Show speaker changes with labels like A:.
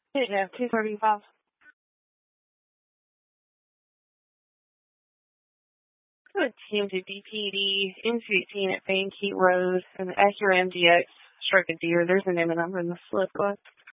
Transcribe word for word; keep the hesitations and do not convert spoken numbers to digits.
A: Yeah, two thirty-five. The attempted D P D, M sixteen at Fan Key Road, and the Acura M D X struck a deer. There's a name and number in the slip left.